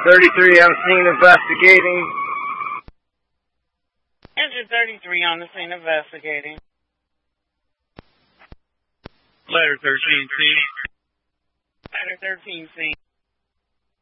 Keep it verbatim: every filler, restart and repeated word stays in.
thirty-three on the scene investigating. Engine thirty-three on the scene investigating. Letter thirteen, scene. Letter thirteen, scene.